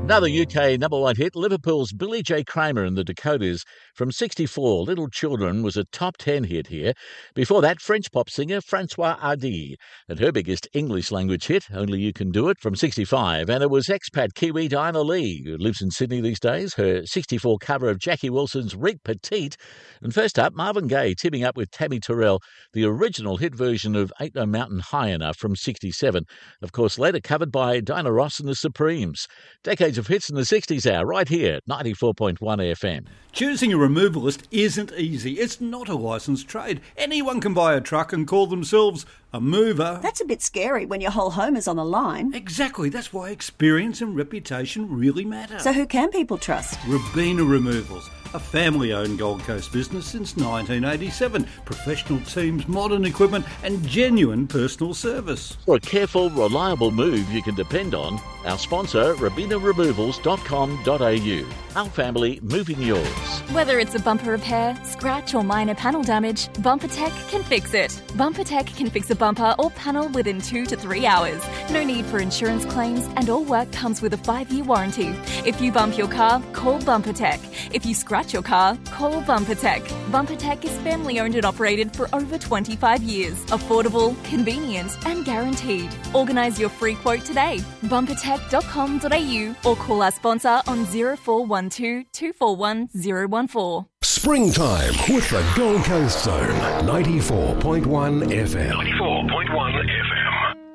Another UK number one hit, Liverpool's Billy J. Kramer and the Dakotas from 64. Little Children was a top 10 hit here. Before that, French pop singer Françoise Hardy and her biggest English language hit, Only You Can Do It, from 65. And it was expat Kiwi Diana Lee, who lives in Sydney these days, her 64 cover of Jackie Wilson's Reet Petite. And first up, Marvin Gaye teaming up with Tammy Terrell, the original hit version of Ain't No Mountain High Enough from 67. Of course, later covered by Diana Ross and the Supremes. Decades of hits in the 60s hour, right here, 94.1 FM. Choosing a removalist isn't easy. It's not a licensed trade. Anyone can buy a truck and call themselves a mover. That's a bit scary when your whole home is on the line. Exactly. That's why experience and reputation really matter. So who can people trust? Robina Removals, a family-owned Gold Coast business since 1987. Professional teams, modern equipment and genuine personal service. For a careful, reliable move you can depend on, our sponsor, RobinaRemovals.com.au. Our family moving yours. Whether it's a bumper repair, scratch or minor panel damage, BumperTech can fix it. BumperTech can fix a bumper or panel within 2 to 3 hours. No need for insurance claims and all work comes with a 5-year warranty. If you bump your car, call BumperTech. If you scratch your car, call BumperTech. BumperTech is family owned and operated for over 25 years. Affordable, convenient and guaranteed. Organise your free quote today. BumperTech.com.au or call our sponsor on 0412 241 014. Springtime with the Gold Coast Zone, 94.1 FM. 94.1 FM.